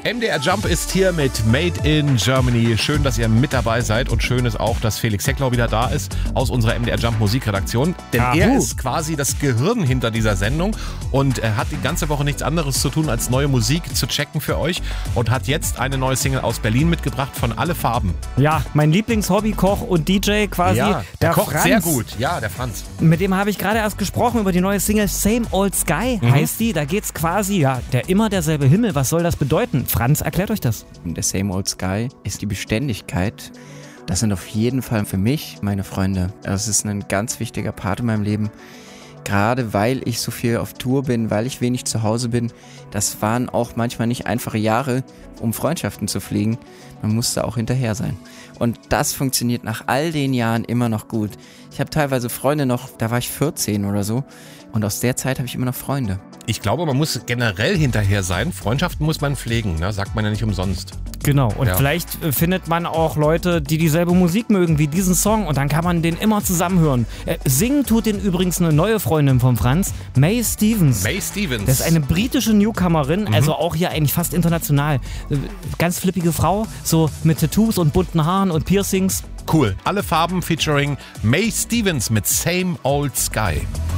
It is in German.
MDR Jump ist hier mit Made in Germany. Schön, dass ihr mit dabei seid und schön ist auch, dass Felix Hecklau wieder da ist aus unserer MDR Jump Musikredaktion. Denn er ist quasi das Gehirn hinter dieser Sendung und er hat die ganze Woche nichts anderes zu tun, als neue Musik zu checken für euch und hat jetzt eine neue Single aus Berlin mitgebracht von Alle Farben. Ja, mein Lieblingshobby, Koch und DJ quasi. Ja, der kocht Franz. sehr gut. Ja, der Franz. Mit dem habe ich gerade erst gesprochen über die neue Single Same Old Sky heißt die. Da geht's quasi, immer derselbe Himmel. Was soll das bedeuten? Franz, erklärt euch das. Der Same Old Sky ist die Beständigkeit. Das sind auf jeden Fall für mich meine Freunde. Das ist ein ganz wichtiger Part in meinem Leben. Gerade weil ich so viel auf Tour bin, weil ich wenig zu Hause bin. Das waren auch manchmal nicht einfache Jahre, um Freundschaften zu pflegen. Man musste auch hinterher sein. Und das funktioniert nach all den Jahren immer noch gut. Ich habe teilweise Freunde noch, da war ich 14 oder so. Und aus der Zeit habe ich immer noch Freunde. Ich glaube, man muss generell hinterher sein. Freundschaften muss man pflegen, ne? Sagt man ja nicht umsonst. Genau, und vielleicht findet man auch Leute, die dieselbe Musik mögen wie diesen Song und dann kann man den immer zusammenhören. Singen tut den übrigens eine neue Freundin von Franz, May Stevens. May Stevens. Das ist eine britische Newcomerin, also auch hier eigentlich fast international. Ganz flippige Frau, so mit Tattoos und bunten Haaren und Piercings. Cool. Alle Farben featuring May Stevens mit Same Old Sky.